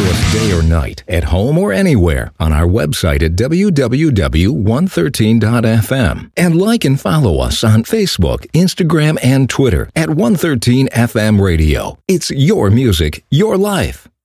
us day or night, at home or anywhere, on our website at www.113.fm. And like and follow us on Facebook, Instagram, and Twitter at 113 FM Radio. It's your music, your life.